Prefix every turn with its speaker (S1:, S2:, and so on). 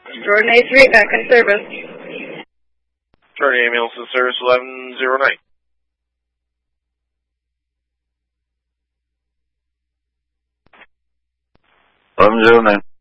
S1: Jordan A3 back in service.
S2: Jordan ambulance in service 1109.
S3: 1109.